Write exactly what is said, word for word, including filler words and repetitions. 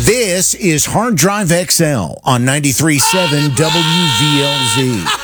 This is Hard Drive X L on ninety-three point seven W V L Z.